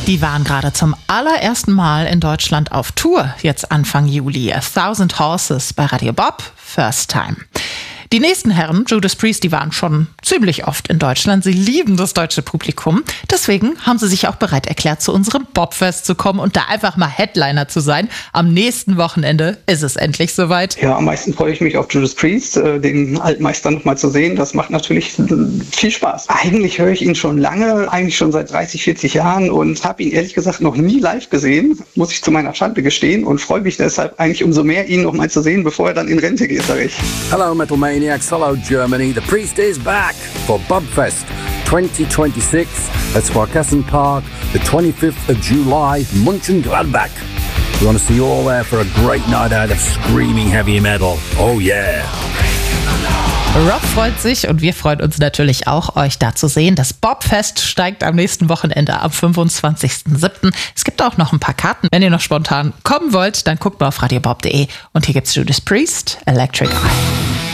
Die waren gerade zum allerersten Mal in Deutschland auf Tour, jetzt Anfang Juli. 1000 Horses bei Radio Bob, First Time. Die nächsten Herren, Judas Priest, die waren schon ziemlich oft in Deutschland. Sie lieben das deutsche Publikum. Deswegen haben sie sich auch bereit erklärt, zu unserem Bobfest zu kommen und da einfach mal Headliner zu sein. Am nächsten Wochenende ist es endlich soweit. Ja, am meisten freue ich mich auf Judas Priest, den Altmeister noch mal zu sehen. Das macht natürlich viel Spaß. Eigentlich höre ich ihn schon lange, eigentlich schon seit 30, 40 Jahren und habe ihn ehrlich gesagt noch nie live gesehen, muss ich zu meiner Schande gestehen, und freue mich deshalb eigentlich umso mehr, ihn noch mal zu sehen, bevor er dann in Rente geht, sage ich. Hello Metal Maniacs, hello Germany. The Priest is back for Bobfest 2026 at Sparkassen Park, the 25th of July, Mönchengladbach. We want to see you all there for a great night out of screaming heavy metal. Oh yeah! Rob freut sich und wir freuen uns natürlich auch, euch da zu sehen. Das Bobfest steigt am nächsten Wochenende am 25.07. Es gibt auch noch ein paar Karten. Wenn ihr noch spontan kommen wollt, dann guckt mal auf radiobob.de und hier gibt's Judas Priest, Electric Eye.